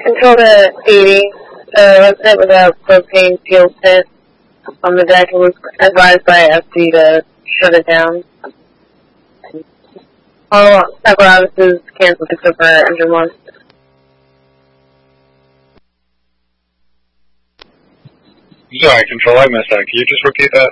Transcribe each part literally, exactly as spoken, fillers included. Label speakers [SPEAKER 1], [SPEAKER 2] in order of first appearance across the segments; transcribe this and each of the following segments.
[SPEAKER 1] Control to eighty. The resident with a propane fuel pit on the deck was advised by F D to shut it down. All apparatuses canceled except for engine one.
[SPEAKER 2] Sorry, Control, I missed that. Can you just repeat that?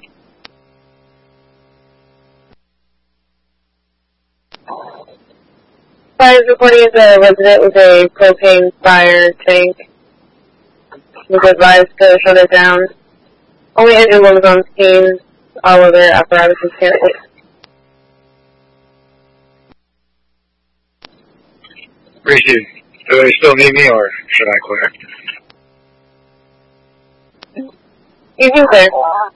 [SPEAKER 1] Fires reporting the resident with a propane fire tank was advised to shut it down. Only engine one was on scene. All other apparatuses canceled.
[SPEAKER 2] Receive. Do they still need me, or should I clear?
[SPEAKER 1] You can clear.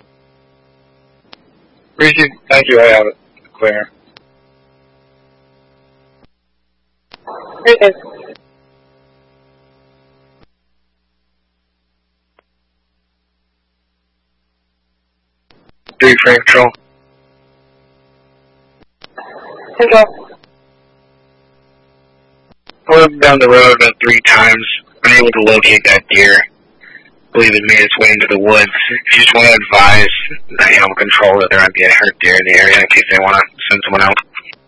[SPEAKER 2] Receive. Thank you, I have it. Clear.
[SPEAKER 1] Very good.
[SPEAKER 2] Three frame control.
[SPEAKER 1] Control.
[SPEAKER 2] I went down the road about three times, unable to locate that deer. I believe it made its way into the woods. If you just want to advise that Animal Control that there might be a hurt deer in the area in case they want to send someone out.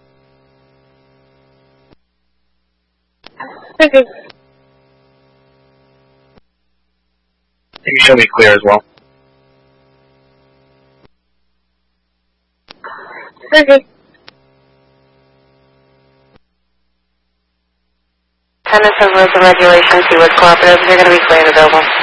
[SPEAKER 1] Okay.
[SPEAKER 2] You can show me clear as well.
[SPEAKER 1] Okay.
[SPEAKER 3] Tennis of rules and regulations, you would cooperate. You're going to be clear and available.